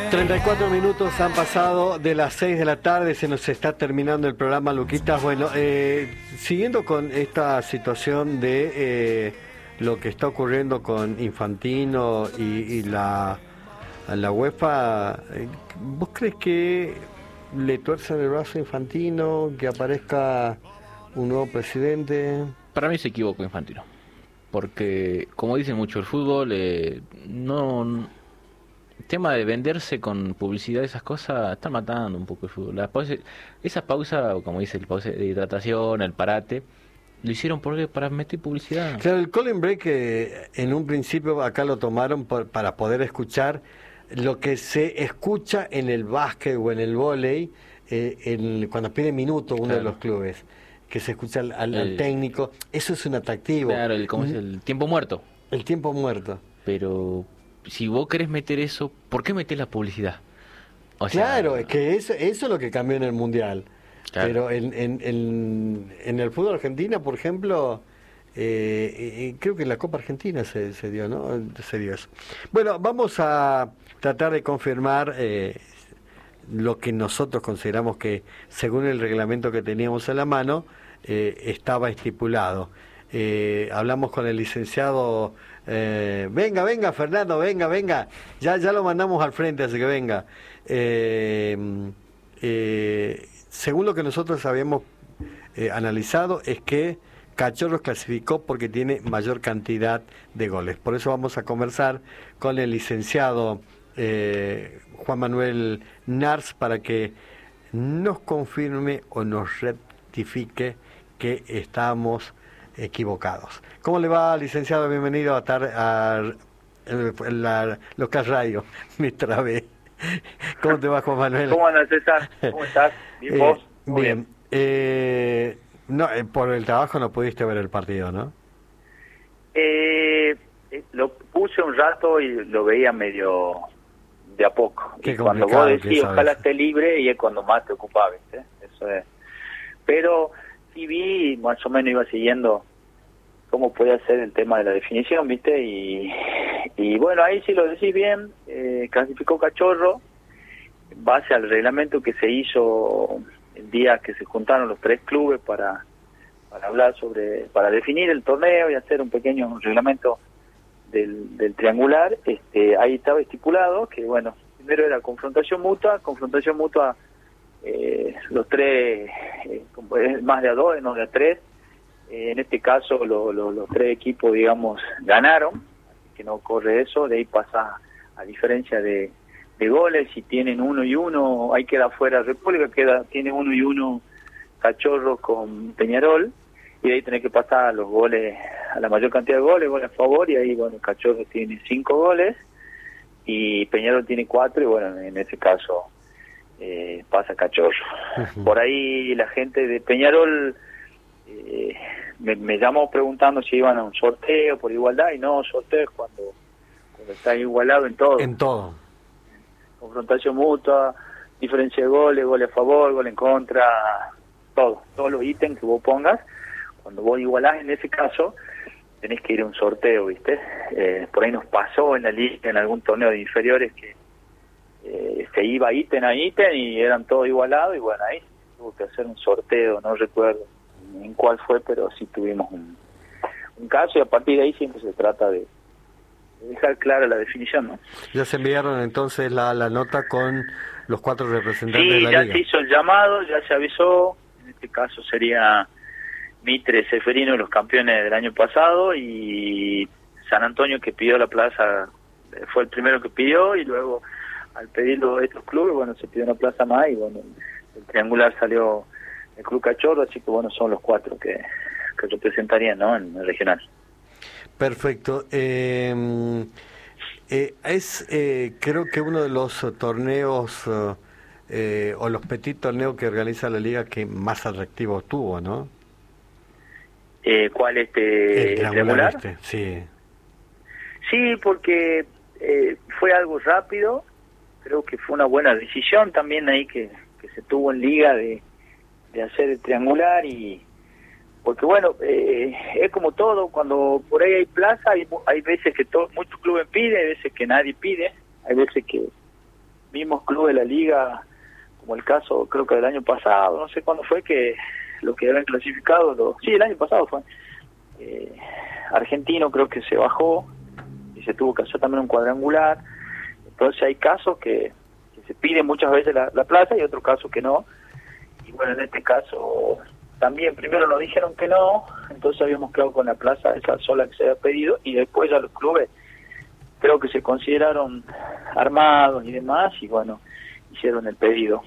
34 minutos han pasado de las 6 de la tarde, se nos está terminando el programa, Luquitas. Bueno, siguiendo con esta situación de lo que está ocurriendo con Infantino y la UEFA, ¿vos crees que le tuercen el brazo a Infantino, que aparezca un nuevo presidente? Para mí se equivocó Infantino, porque como dicen mucho el fútbol, no... El tema de venderse con publicidad, esas cosas, están matando un poco el fútbol. Esa pausa, o como dice el pausa de hidratación, el parate, lo hicieron para meter publicidad. Claro, el call and break en un principio acá lo tomaron para poder escuchar lo que se escucha en el básquet o en el vóley cuando pide minuto uno de los clubes, que se escucha al técnico. Eso es un atractivo. Claro, ¿cómo es el tiempo muerto? El tiempo muerto. Pero si vos querés meter eso, ¿por qué metés la publicidad? Claro, es que eso es lo que cambió en el Mundial. Claro. Pero en el fútbol argentino, por ejemplo, creo que en la Copa Argentina se dio, ¿no? Se dio eso. Bueno, vamos a tratar de confirmar lo que nosotros consideramos que, según el reglamento que teníamos a la mano, estaba estipulado. Hablamos con el licenciado. Venga, Fernando, venga. Ya lo mandamos al frente, así que venga. Según lo que nosotros habíamos analizado, es que Cachorros clasificó porque tiene mayor cantidad de goles. Por eso vamos a conversar con el licenciado Juan Manuel Nars para que nos confirme o nos rectifique que estamos equivocados. ¿Cómo le va, licenciado? Bienvenido a Local Radio, mi trabé. ¿Cómo te va, Juan Manuel? ¿Cómo andas, César? ¿Cómo estás? ¿Bien vos? Bien. No, por el trabajo no pudiste ver el partido, ¿no? Lo puse un rato y lo veía medio de a poco. Y cuando vos decís, ojalá esté libre, y es cuando más te ocupaba, ¿viste? Eso es. Pero sí vi, más o menos iba siguiendo cómo puede ser el tema de la definición, ¿viste? Y bueno, ahí sí lo decís bien, clasificó Cachorro, en base al reglamento que se hizo el día que se juntaron los tres clubes para hablar para definir el torneo y hacer un pequeño reglamento del triangular. Ahí estaba estipulado que, bueno, primero era confrontación mutua, los tres, más de a dos, no de a tres. En este caso los tres equipos, digamos, ganaron, así que no corre eso. De ahí pasa a diferencia de goles. Si tienen 1-1, ahí queda fuera República, tiene 1-1 Cachorro con Peñarol, y de ahí tenés que pasar a los goles, a la mayor cantidad de goles a favor, y ahí, bueno, Cachorro tiene 5 goles y Peñarol tiene 4, y bueno, en ese caso pasa Cachorro. Uh-huh. Por ahí la gente de Peñarol me llamó preguntando si iban a un sorteo por igualdad, y no, sorteo es cuando está igualado en todo. En todo. Confrontación mutua, diferencia de goles a favor, gol en contra, todos los ítems que vos pongas. Cuando vos igualás, en ese caso, tenés que ir a un sorteo, ¿viste? Por ahí nos pasó en la liga, en algún torneo de inferiores, que se iba ítem a ítem y eran todos igualados, y bueno, ahí tuvo que hacer un sorteo, no recuerdo en cuál fue, pero sí tuvimos un caso, y a partir de ahí siempre se trata de dejar clara la definición, ¿no? Ya se enviaron entonces la nota con los 4 representantes de la liga. Sí, ya se hizo el llamado, ya se avisó. En este caso sería Mitre, Seferino, los campeones del año pasado, y San Antonio, que pidió la plaza, fue el primero que pidió, y luego al pedirlo estos clubes, bueno, se pidió una plaza más, y bueno, el triangular salió el Club Cachorro, así que bueno, son los 4 que representarían, ¿no?, en el regional. Perfecto. Creo que uno de los torneos o los petit torneos que organiza la liga que más atractivo tuvo, ¿no? ¿Cuál el triangular? Sí. Sí, porque fue algo rápido. Creo que fue una buena decisión también ahí que se tuvo en liga de hacer el triangular, y porque bueno, es como todo, cuando por ahí hay plaza, hay veces que muchos clubes piden, hay veces que nadie pide, hay veces que mismos clubes de la liga, como el caso creo que del año pasado, no sé cuándo fue que los que habían clasificado, sí, el año pasado fue, Argentino creo que se bajó y se tuvo que hacer también un cuadrangular. Entonces hay casos que se pide muchas veces la plaza y otros casos que no. Y bueno, en este caso también primero nos dijeron que no, entonces habíamos quedado con la plaza esa sola que se había pedido, y después ya los clubes creo que se consideraron armados y demás, y bueno, hicieron el pedido.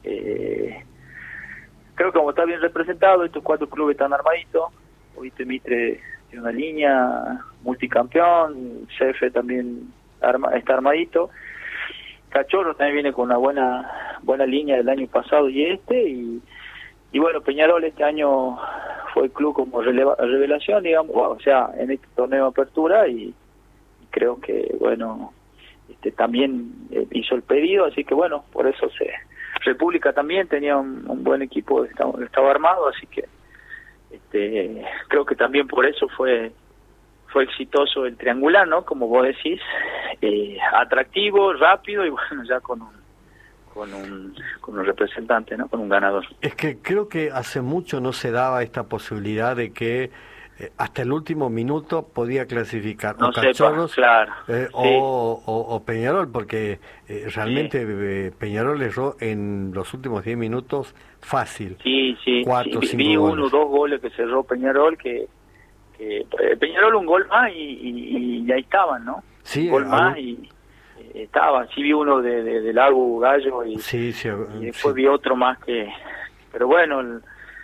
Creo que como está bien representado, estos 4 clubes están armaditos. Viste, Mitre tiene una línea, multicampeón, CF también está armadito. Cachorro también viene con una buena línea del año pasado y bueno, Peñarol este año fue el club como revelación, digamos, o sea, en este torneo de apertura, y creo que, bueno, también hizo el pedido, así que bueno, por eso República también tenía un buen equipo, estaba armado, así que creo que también por eso fue exitoso el triangular, ¿no? Como vos decís, atractivo, rápido y bueno, ya con un representante, ¿no? Con un ganador. Es que creo que hace mucho no se daba esta posibilidad de que hasta el último minuto podía clasificar no o Cachorros, claro, sí. o Peñarol, porque realmente Peñarol erró en los últimos 10 minutos fácil. Sí. 4 o 5 vi goles. 1 o 2 goles que cerró Peñarol, que Peñarol un gol más y ahí estaban, ¿no? Sí, un gol más y estaban. Sí vi uno de Lago Gallo y después vi otro más pero bueno,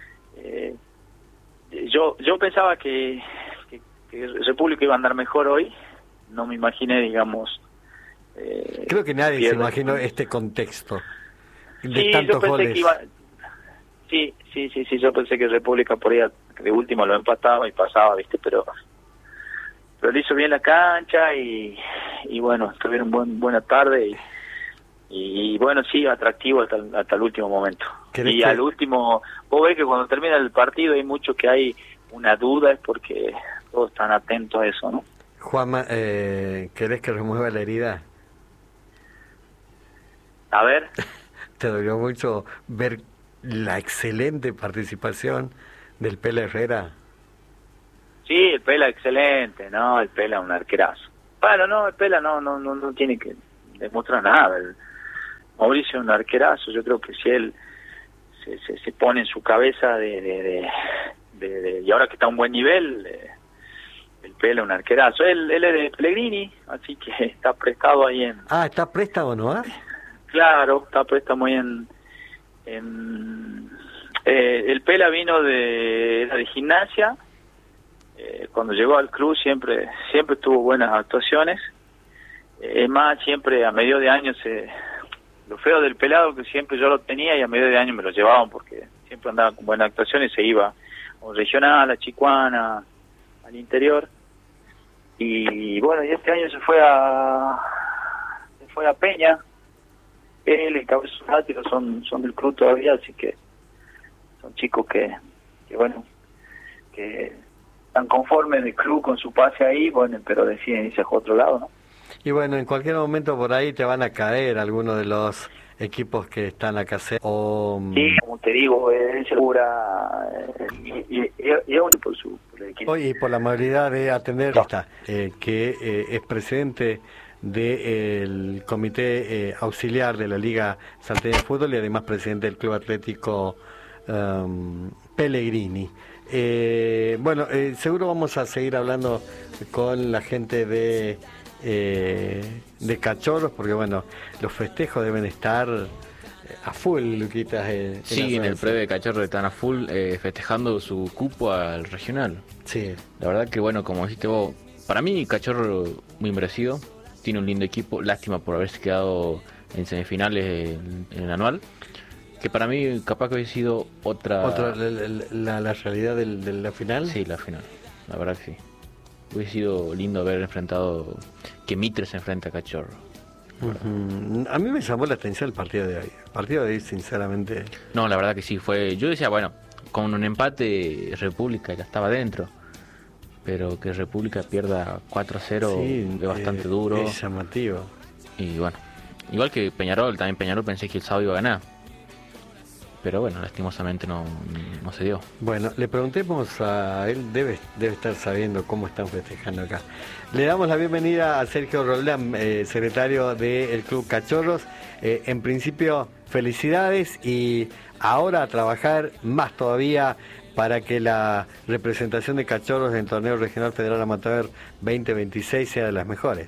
yo pensaba que República iba a andar mejor hoy, no me imaginé, digamos. Creo que nadie se imaginó este contexto de sí, tantos yo pensé goles. Que iba, sí, yo pensé que República por ahí de último lo empataba y pasaba, ¿viste? Pero le hizo bien la cancha y bueno, tuvieron buena tarde y bueno, sí, atractivo hasta el último momento. Y al último, vos ves que cuando termina el partido hay mucho que hay una duda, es porque todos están atentos a eso, ¿no? Juanma, ¿querés que remueva la herida? A ver. ¿Te dolió mucho ver la excelente participación del Pela Herrera? Sí, el Pela excelente, ¿no? El Pela un arquerazo. Bueno, no, el Pela no tiene que demostrar nada. Mauricio es un arquerazo, yo creo que si él se pone en su cabeza y ahora que está a un buen nivel, el Pela un arquerazo. Él es de Pellegrini, así que está prestado ahí en... Ah, ¿está préstamo, no? Claro, está préstamo ahí el Pela vino de Gimnasia. Cuando llegó al club siempre tuvo buenas actuaciones. Es más, siempre a medio de año lo feo del pelado que siempre yo lo tenía y a medio de año me lo llevaban porque siempre andaba con buenas actuaciones, se iba a un regional, a Chicuana, al interior. Y bueno, y este año se fue a Peña. Él y Cabezón Sátiro son del club todavía, así que son chicos que bueno, que están conformes del club con su pase ahí, bueno, pero deciden irse a otro lado, ¿no? Y bueno, en cualquier momento por ahí te van a caer algunos de los equipos que están acá cerca. Sí, como te digo, es segura y uno por el equipo. Y por la amabilidad de atender que es presidente del comité auxiliar de la Liga Salteña de Fútbol y además presidente del Club Atlético Pellegrini. Bueno, seguro vamos a seguir hablando con la gente de Cachorros, porque bueno, los festejos deben estar a full, Luquitas. Sí, en el predio de Cachorros están a full festejando su cupo al regional. Sí. La verdad que bueno, como dijiste vos, para mí Cachorro muy merecido, tiene un lindo equipo, lástima por haberse quedado en semifinales en el anual, que para mí capaz que hubiese sido otra la realidad de la final. Sí, la final, la verdad que sí. Hubiese sido lindo haber enfrentado, que Mitre se enfrenta a Cachorro. A mí me llamó la atención el partido de hoy. El partido de hoy, sinceramente... No, la verdad que sí, yo decía, bueno, con un empate República ya estaba dentro, pero que República pierda 4-0 es bastante duro. Es llamativo. Y bueno, Igual que Peñarol, también Peñarol pensé que el sábado iba a ganar. Pero bueno, lastimosamente no se dio. Bueno, le preguntemos a él, debe estar sabiendo cómo están festejando acá. Le damos la bienvenida a Sergio Roldán, secretario del Club Cachorros. En principio, felicidades y ahora a trabajar más todavía para que la representación de Cachorros en el Torneo Regional Federal Amateur 2026 sea de las mejores.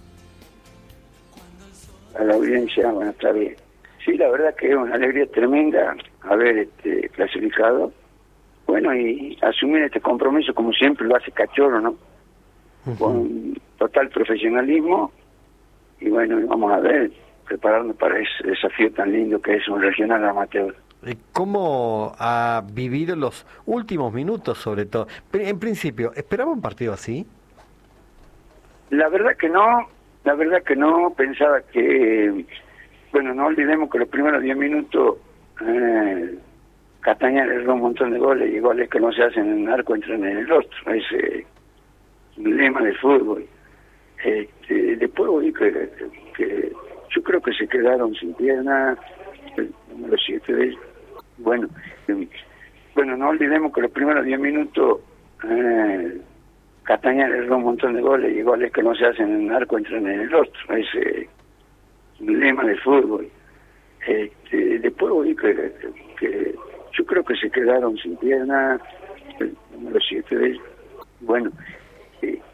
A la audiencia, buenas tardes. Sí, la verdad que es una alegría tremenda haber clasificado. Bueno, y asumir este compromiso como siempre lo hace Cachorro, ¿no? Con total profesionalismo. Y bueno, vamos a ver, prepararnos para ese desafío tan lindo que es un regional amateur. ¿Cómo ha vivido los últimos minutos, sobre todo? En principio, ¿esperaba un partido así? La verdad que no, pensaba que... Bueno, no olvidemos que los primeros 10 minutos Castañar erró un montón de goles y goles que no se hacen en el arco entran en el rostro. Es un lema del fútbol. Después vi que yo creo que se quedaron sin pierna, el número 7 de ellos. Bueno, no olvidemos que los primeros 10 minutos Castañar erró un montón de goles y goles que no se hacen en el arco entran en el rostro. Es un lema del fútbol. Después vi que yo creo que se quedaron sin pierna, el número 7 de ellos. Bueno,